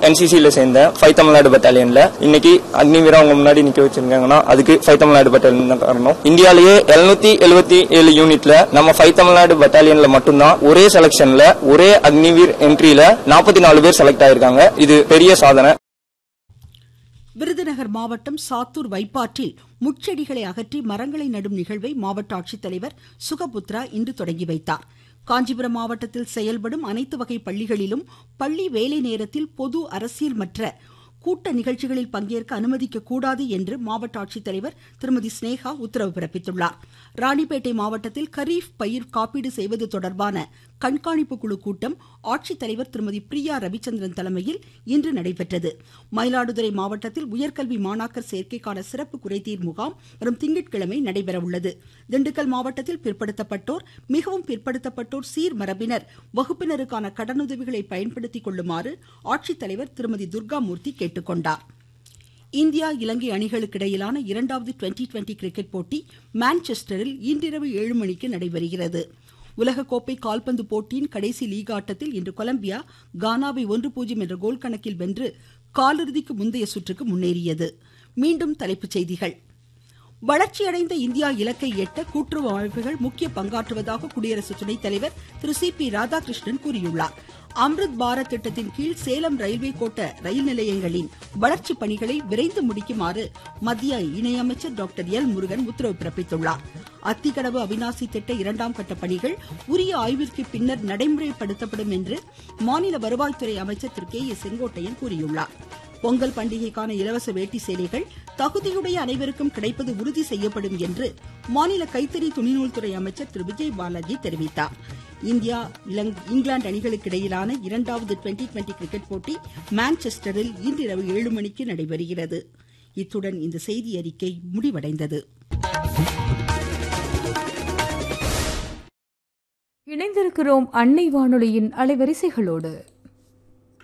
NCCல சேர்ந்தேன் 5 தமிழ்நாடு பட்டாலியன்ல. இன்னைக்கு அக்னிவீரா அவங்க முன்னாடி நிக்க வச்சிருக்காங்கன்னா அதுக்கு 5 தமிழ்நாடு பட்டாலியன் தான் காரணம். இந்தியாலேயே 777 யூனிட்ல நம்ம 5 தமிழ்நாடு பட்டாலியன்ல மட்டும்தான் ஒரே செலக்ஷன்ல ஒரே அக்னிவீர் என்ட்ரியில 44 பேர் செலக்ட் ஆயிருக்காங்க. இது பெரிய சாதனை. விருதுநகர் மாவட்டம் சாத்தூர் வைப்பாற்றில் முட்செடிகளை அகற்றி மரங்களை நடும் நிகழ்வை மாவட்ட ஆட்சித்தலைவர் சுகபுத்ரா இன்று தொடங்கி வைத்தார். காஞ்சிபுரம் மாவட்டத்தில் செயல்படும் அனைத்து வகை பள்ளிகளிலும் பள்ளி வேலை நேரத்தில் பொது அரசியல் மற்ற கூட்ட நிகழ்ச்சிகளில் பங்கேற்க அனுமதிக்க கூடாது என்று மாவட்ட ஆட்சித்தலைவர் திருமதி ஸ்னேகா உத்தரவு பிறப்பித்துள்ளார். ராணிப்பேட்டை மாவட்டத்தில் கரீஃப் பயிர் காப்பீடு செய்வது தொடர்பான கண்காணிப்பு குழு கூட்டம் ஆட்சித்தலைவர் திருமதி பிரியா ரவிச்சந்திரன் தலைமையில் இன்று நடைபெற்றது. மயிலாடுதுறை மாவட்டத்தில் உயர்கல்வி மாணாக்கர் சேர்க்கைக்கான சிறப்பு குறைதீர் முகாம் வரும் திங்கட்கிழமை நடைபெற உள்ளது. திண்டுக்கல் மாவட்டத்தில் பிற்படுத்தப்பட்டோர், மிகவும் பிற்படுத்தப்பட்டோர், சீர்மரபினர் வகுப்பினருக்கான கடனுதவிகளை பயன்படுத்திக் கொள்ளுமாறு ஆட்சித்தலைவர் திருமதி துர்காமூர்த்தி கேட்டுக்கொண்டார். இந்தியா இலங்கை அணிகளுக்கு இடையிலான இரண்டாவது டுவெண்டி கிரிக்கெட் போட்டி மான்செஸ்டரில் இன்றிரவு 7 மணிக்கு நடைபெறுகிறது. உலகக்கோப்பை கால்பந்து போட்டியின் கடைசி லீக் ஆட்டத்தில் இன்று கொலம்பியா கானாவை 1-0 என்ற கோல் கணக்கில் வென்று காலிறுதிக்கு முந்தைய சுற்றுக்கு முன்னேறியது. மீண்டும் தலைப்புச் செய்திகள். வளர்ச்சியடைந்த இந்தியா இலக்கை எட்ட கூட்டுறவு அமைப்புகள் முக்கிய பங்காற்றுவதாக குடியரசு துணைத் தலைவர் திரு CP ராதாகிருஷ்ணன் கூறியுள்ளார். அம்ருத் பாரத் திட்டத்தின் கீழ் சேலம் ரயில்வே கோட்ட ரயில் நிலையங்களின் வளர்ச்சி பணிகளை விரைந்து முடிக்குமாறு மத்திய இணையமைச்சர் டாக்டர் எல் முருகன் உத்தரவு பிறப்பித்துள்ளார். அத்திக்கடவு அவிநாசி திட்ட 2ஆம் கட்ட பணிகள் உரிய ஆய்விற்கு பின்னர் நடைமுறைப்படுத்தப்படும் என்று மாநில வருவாய்த்துறை அமைச்சர் திரு KA செங்கோட்டையன் கூறியுள்ளார். பொங்கல் பண்டிகைக்கான இலவச வேட்டி சேலைகள் தகுதியுடைய அனைவருக்கும் கிடைப்பது உறுதி செய்யப்படும் என்று மாநில கைத்தறி துணிநூல்துறை அமைச்சர் திரு விஜய் பாலாஜி தெரிவித்தார். இந்தியா இங்கிலாந்து அணிகளுக்கு இடையிலான இரண்டாவது டுவெண்டி கிரிக்கெட் போட்டி மான்செஸ்டரில் இன்றிரவு 7 மணிக்கு நடைபெறுகிறது. இத்துடன் இந்த செய்தி அறிக்கை முடிவடைந்தது. இணைந்திருக்கிறோம் அன்னை வானொலியின் அலைவரிசைகளோடு.